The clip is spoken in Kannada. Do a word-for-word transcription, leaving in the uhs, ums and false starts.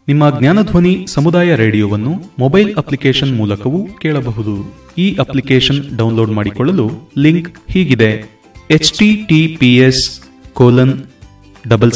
ನಿಮ್ಮ ಜ್ಞಾನಧ್ವನಿ ಸಮುದಾಯ ರೇಡಿಯೋವನ್ನು ಮೊಬೈಲ್ ಅಪ್ಲಿಕೇಶನ್ ಮೂಲಕವೂ ಕೇಳಬಹುದು. ಈ ಅಪ್ಲಿಕೇಶನ್ ಡೌನ್ಲೋಡ್ ಮಾಡಿಕೊಳ್ಳಲು ಲಿಂಕ್ ಹೀಗಿದೆ: H T T P S colon double